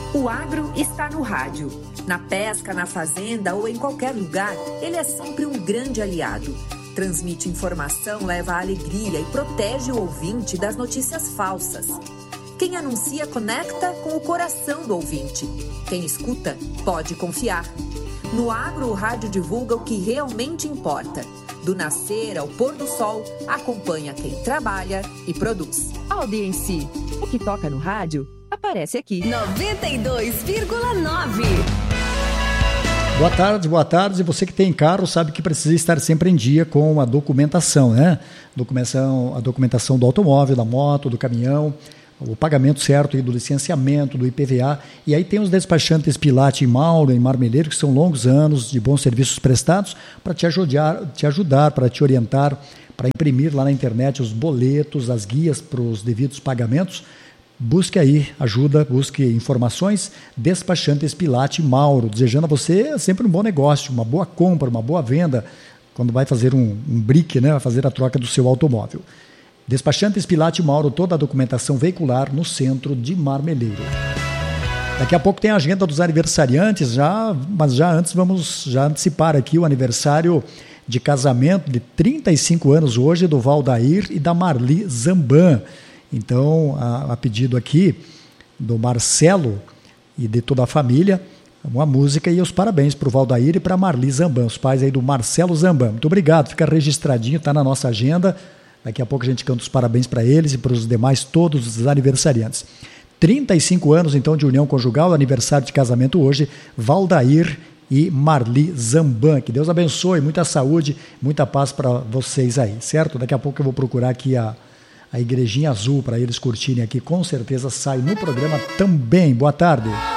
O agro está no rádio. Na pesca, na fazenda ou em qualquer lugar, ele é sempre um grande aliado. Transmite informação, leva alegria e protege o ouvinte das notícias falsas. Quem anuncia conecta com o coração do ouvinte. Quem escuta pode confiar. No agro, o rádio divulga o que realmente importa. Do nascer ao pôr do sol, acompanha quem trabalha e produz. Audiência. O que toca no rádio aparece aqui. 92,9. Boa tarde. E você que tem carro sabe que precisa estar sempre em dia com a documentação, né? A documentação do automóvel, da moto, do caminhão, o pagamento certo aí do licenciamento, do IPVA. E aí tem os despachantes Pilate e Mauro, em Marmeleiro, que são longos anos de bons serviços prestados para te ajudar, para te orientar, para imprimir lá na internet os boletos, as guias para os devidos pagamentos. Busque aí ajuda, busque informações. Despachantes Pilate e Mauro, desejando a você sempre um bom negócio, uma boa compra, uma boa venda, quando vai fazer um brique, né, vai fazer a troca do seu automóvel. Despachantes Pilate e Mauro, toda a documentação veicular no centro de Marmeleiro. Daqui a pouco tem a agenda dos aniversariantes, mas antes vamos antecipar aqui o aniversário de casamento de 35 anos hoje do Valdair e da Marli Zamban. Então, a pedido aqui do Marcelo e de toda a família, uma música e os parabéns para o Valdair e para a Marli Zamban, os pais aí do Marcelo Zamban. Muito obrigado, fica registradinho, está na nossa agenda. Daqui a pouco a gente canta os parabéns para eles e para os demais, todos os aniversariantes. 35 anos, então, de união conjugal, aniversário de casamento hoje, Valdair e Marli Zamban. Que Deus abençoe, muita saúde, muita paz para vocês aí, certo? Daqui a pouco eu vou procurar aqui a Igrejinha Azul para eles curtirem aqui, com certeza sai no programa também. Boa tarde.